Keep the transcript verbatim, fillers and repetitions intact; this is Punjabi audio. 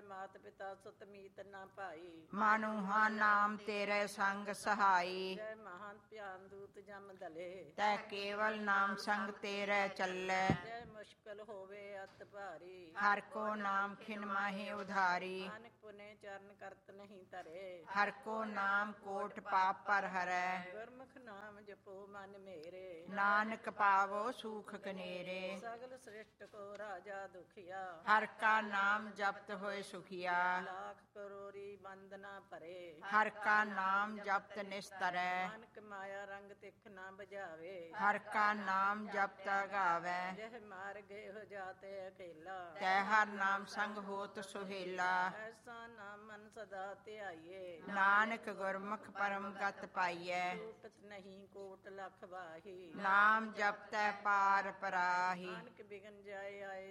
ਮਾਤ ਪਿਤਾ ਸੁਤ ਮੀਤ ਨਾ ਭਾਈ। ਮਾਨੂਹਾ ਨਾਮ ਤੇਰੇ ਸੰਗ ਸਹਾਈ। ਜੈ ਮਹਾਨ ਭਿਆਨ ਦੂਤ ਜਮ ਦਲੇ। ਤੈ ਕੇਵਲ ਨਾਮ ਸੰਗ ਤੇਰੇ ਚੱਲੈ। ਜੈ ਮੁਸ਼ਕਲ ਹੋਵੇ ਅਤ ਭਾਰੀ। ਹਰ ਕੋ ਨਾਮ ਖਿਨ ਮਾਹੀ ਉਧਾਰੀ। ਨਾਨਕ ਪੁਨੇ ਚਰਨ ਕਰਤ ਨਹੀਂ ਧਰੇ। ਹਰ ਕੋ ਨਾਮ ਕੋਟ ਪਾਪ ਪਰ ਹਰੈ। ਗੁਰਮੁਖ ਨਾਮ ਜਪੋ ਮਨ ਮੇਰੇ। ਨਾਨਕ ਪਾਵੋ ਸੂਖ ਕਨੇਰੇ। ਸਗਲ ਸ੍ਰਿਸ਼ਟ ਕੋ ਰਾਜਾ ਦੁਖੀਆ। ਹਰ ਕਾ ਨਾਮ ਜਪਤ ਹੋਏ ਸੁਖੀਆ। ਲੱਖ ਕਰੋੜੀ ਬੰਦਨਾ ਭਰੇ। ਹਰ ਕਾ ਨਾਮ ਜਪਤ ਨਿਸਤਰੈ। ਨਾਨਕ ਮਾਇਆ ਰੰਗ ਤਿਖ ਨਾ ਬਜਾਵੇ। ਹਰ ਕਾ ਨਾਮ ਜਪਤ ਗਾਵੈ। ਜਹ ਮਾਰ ਗਏ ਹੋ ਜਾਤੇ ਅਕੇਲਾ। ਤੈ ਹਰ ਨਾਮ ਸੰਗ ਹੋਤ ਸੁਹੇਲਾ। ਐਸਾ ਨਾਮ ਮਨ ਸਦਾ ਧਿਆਈਏ। ਨਾਨਕ ਗੁਰਮੁਖ ਪਰਮ ਗਤ ਪਾਈਐ। ਟੂਟਤ ਨਹੀਂ ਕੋਟ ਲਖ ਵਾਹੀ। ਨਾਮ ਜਪਤੈ ਪਾਰ ਪਰਾਹੀ। ਨਾਨਕ ਬਿਗਨ ਜਾਏ ਆਏ